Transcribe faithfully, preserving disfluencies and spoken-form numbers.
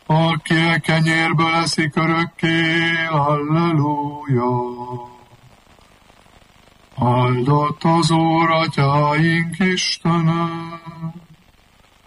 aki e kenyérből eszik örökké, halleluja. Áldott az Úr, atyáink Istene,